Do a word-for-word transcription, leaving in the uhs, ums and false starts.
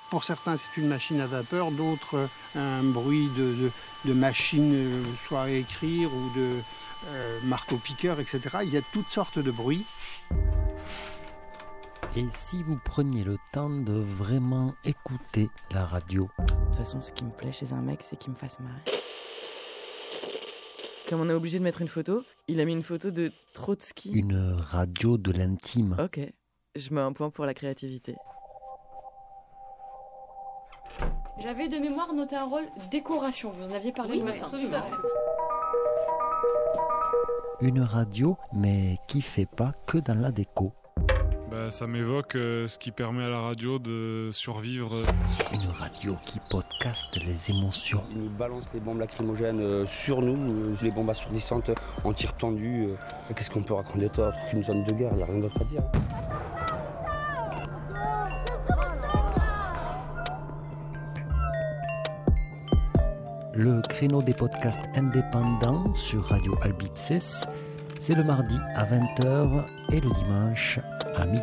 Pour certains, c'est une machine à vapeur, d'autres, un bruit de, de, de machine, soit à écrire ou de euh, marteau-piqueur, et cetera. Il y a toutes sortes de bruits. Et si vous preniez le temps de vraiment écouter la radio? De toute façon, ce qui me plaît chez un mec, c'est qu'il me fasse marrer. Comme on est obligé de mettre une photo, il a mis une photo de Trotsky. Une radio de l'intime. Ok, je mets un point pour la créativité. J'avais de mémoire noté un rôle décoration, vous en aviez parlé oui, le matin. Absolument. Tout à fait. Une radio, mais qui fait pas que dans la déco. Bah, ça m'évoque euh, ce qui permet à la radio de survivre. Une radio qui podcaste les émotions. Ils nous balancent les bombes lacrymogènes euh, sur nous, euh, les bombes assourdissantes en tir tendu. Euh. Qu'est-ce qu'on peut raconter d'autre qu'une zone de guerre? Il n'y a rien d'autre à dire. Le créneau des podcasts indépendants sur Radio Albices, c'est le mardi à vingt heures et le dimanche à midi.